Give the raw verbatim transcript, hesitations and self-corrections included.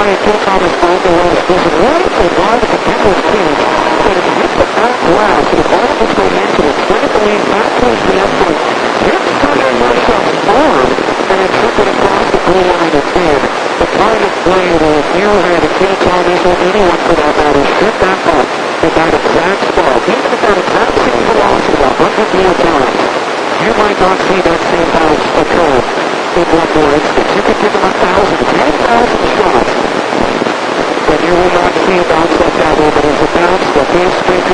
why it took on his phone to run his vision right to the line at the middle of the field. But it hit the back glass, and the ball was going into it. Spread the lane back towards the end zone. Hit Turner Marshall's arm, and it took it across the goal line instead. The kind of play where if you had a Phil Thomas or anyone for that matter, strip that up at that exact spot. Even at that exact same velocity a hundred more times, you might not see that same bounce occur in one more instance. You could give him a thousand, ten thousand shots, but you will not see a bounce like that one. It is a bounce that goes straight to